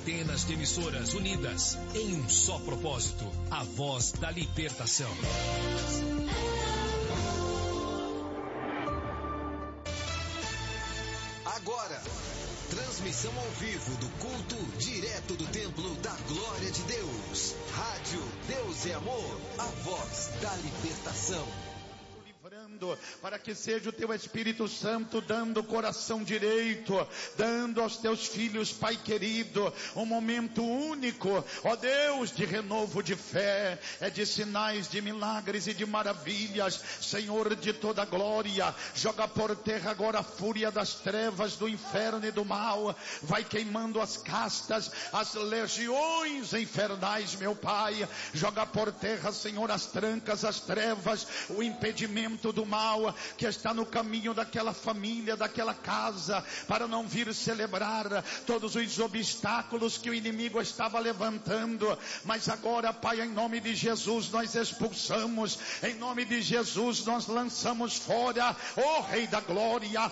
centenas de emissoras unidas em um só propósito: a voz da libertação. Agora, transmissão ao vivo do culto direto do Templo da Glória de Deus. Rádio Deus é Amor, a voz da libertação. Para que seja o teu Espírito Santo dando o coração direito, dando aos teus filhos, Pai querido, um momento único, ó Deus, de renovo de fé, de sinais, de milagres e de maravilhas. Senhor de toda glória, joga por terra agora a fúria das trevas, do inferno e do mal. Vai queimando as castas, as legiões infernais, meu Pai. Joga por terra, Senhor, as trancas, as trevas, o impedimento do mal que está no caminho daquela família, daquela casa, para não vir celebrar todos os obstáculos que o inimigo estava levantando. Mas agora, Pai, em nome de Jesus nós expulsamos, em nome de Jesus nós lançamos fora, ó Rei da Glória,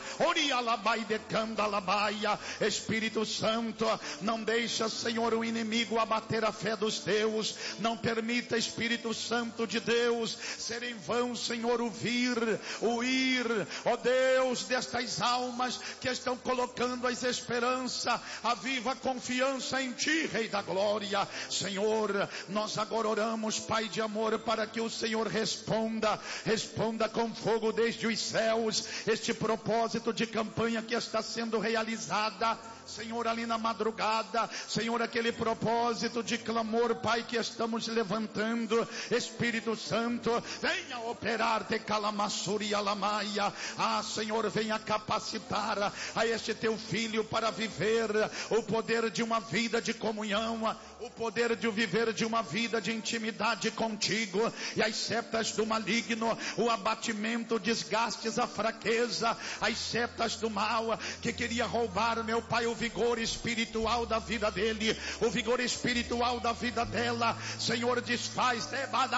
Espírito Santo, não deixa, Senhor, o inimigo abater a fé dos teus. Não permita, Espírito Santo de Deus, ser em vão, Senhor, o ir, ó Deus, destas almas que estão colocando as esperanças, a viva confiança em Ti, Rei da Glória. Senhor, nós agora oramos, Pai de amor, para que o Senhor responda com fogo desde os céus, este propósito de campanha que está sendo realizada, Senhor, ali na madrugada, Senhor, aquele propósito de clamor, Pai, que estamos levantando. Espírito Santo, venha operar te calamassuri alamaia. Senhor, venha capacitar a este teu filho para viver o poder de uma vida de comunhão, o poder de viver de uma vida de intimidade contigo. E as setas do maligno, o abatimento, desgastes, a fraqueza, as setas do mal que queria roubar, meu Pai, o vigor espiritual da vida dele, o vigor espiritual da vida dela, Senhor, desfaz,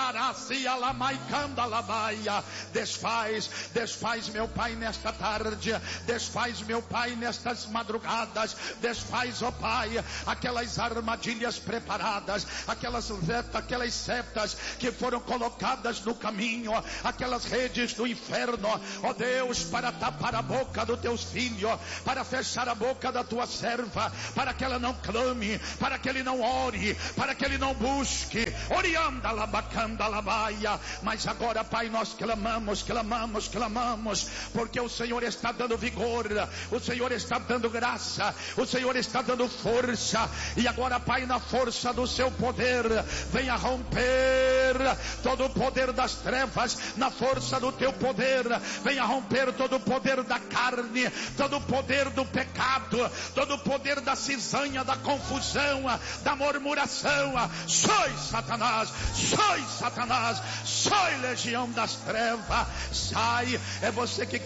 desfaz, meu Pai, nesta tarde, desfaz, meu Pai, nestas madrugadas, desfaz, ó Pai, aquelas armadilhas preparadas, aquelas setas que foram colocadas no caminho, aquelas redes do inferno, ó Deus, para tapar a boca dos teus filhos, para fechar a boca da tua serva, para que ela não clame, para que ele não ore, para que ele não busque. Orianda labacanda labaia. Mas agora, Pai, nós clamamos, porque o Senhor está dando vigor, o Senhor está dando graça, o Senhor está dando força. E agora, Pai, na força do seu poder, venha romper todo o poder das trevas, na força do teu poder, venha romper todo o poder da carne, todo o poder do pecado, todo o poder da cisanha, da confusão, da murmuração. Sois Satanás, sois legião das trevas. Sai, é você que